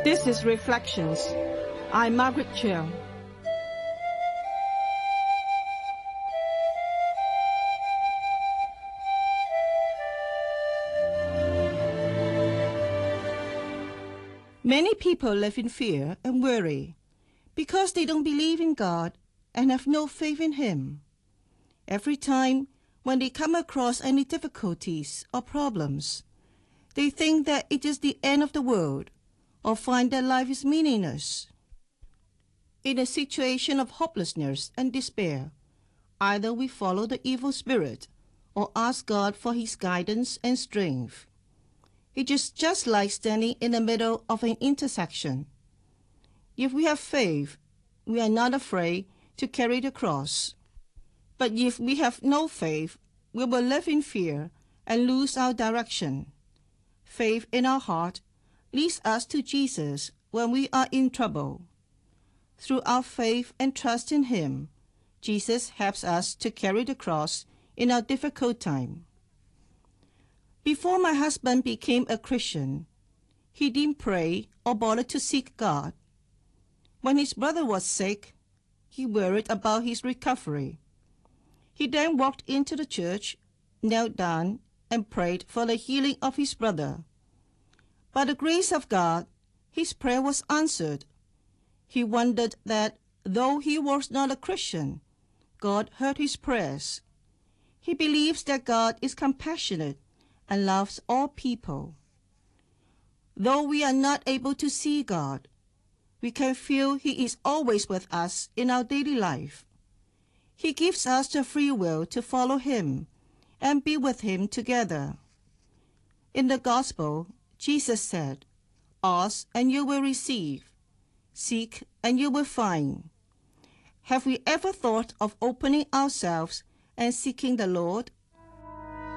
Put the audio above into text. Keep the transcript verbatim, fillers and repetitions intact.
This is Reflections. I'm Margaret Cheung. Many people live in fear and worry because they don't believe in God and have no faith in Him. Every time when they come across any difficulties or problems, they think that it is the end of the world or find that life is meaningless. In a situation of hopelessness and despair, either we follow the evil spirit or ask God for His guidance and strength. It is just like standing in the middle of an intersection. If we have faith, we are not afraid to carry the cross. But if we have no faith, we will live in fear and lose our direction. Faith in our heart leads us to Jesus when we are in trouble. Through our faith and trust in Him, Jesus helps us to carry the cross in our difficult time. Before my husband became a Christian, he didn't pray or bother to seek God. When his brother was sick, he worried about his recovery. He then walked into the church, knelt down, and prayed for the healing of his brother. By the grace of God, his prayer was answered. He wondered that, though he was not a Christian, God heard his prayers. He believes that God is compassionate and loves all people. Though we are not able to see God, we can feel He is always with us in our daily life. He gives us the free will to follow Him and be with Him together. In the Gospel, Jesus said, "Ask and you will receive. Seek and you will find." Have we ever thought of opening ourselves and seeking the Lord?